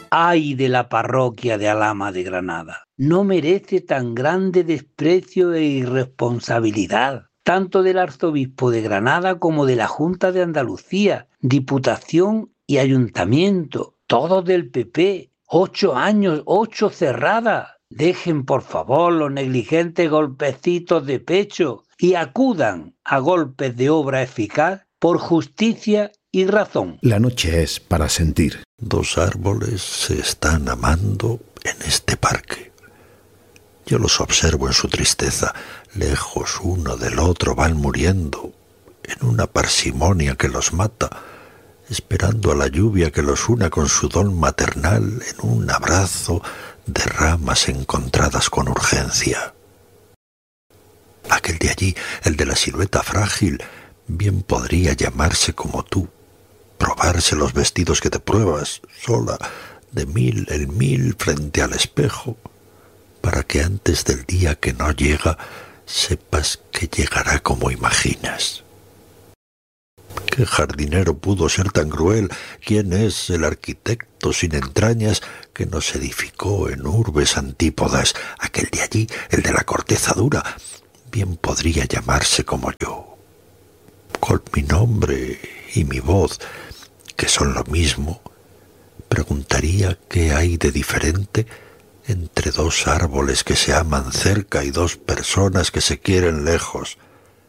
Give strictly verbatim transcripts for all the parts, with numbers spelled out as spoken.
Ay de la parroquia de Alhama de Granada. No merece tan grande desprecio e irresponsabilidad, tanto del arzobispo de Granada como de la Junta de Andalucía, Diputación y Ayuntamiento, todos del P P. Ocho años, ocho cerradas. Dejen por favor los negligentes golpecitos de pecho y acudan a golpes de obra eficaz por justicia y razón. La noche es para sentir. Dos árboles se están amando en este parque. Yo los observo en su tristeza. Lejos uno del otro van muriendo en una parsimonia que los mata, esperando a la lluvia que los una con su don maternal en un abrazo de ramas encontradas con urgencia. Aquel de allí, el de la silueta frágil, bien podría llamarse como tú, probarse los vestidos que te pruebas, sola, de mil en mil frente al espejo, para que antes del día que no llega, sepas que llegará como imaginas. ¿Qué jardinero pudo ser tan cruel? ¿Quién es el arquitecto sin entrañas que nos edificó en urbes antípodas? Aquel de allí, el de la corteza dura, bien podría llamarse como yo. Con mi nombre y mi voz, que son lo mismo, preguntaría qué hay de diferente entre dos árboles que se aman cerca y dos personas que se quieren lejos.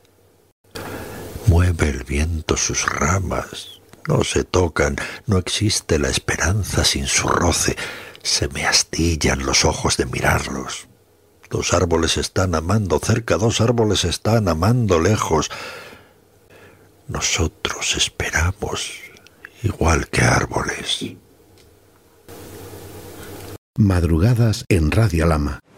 Mueve el viento sus ramas, no se tocan, no existe la esperanza sin su roce, se me astillan los ojos de mirarlos. Dos árboles están amando cerca, dos árboles están amando lejos. Nosotros esperamos igual que árboles. Madrugadas en Radio Alhama.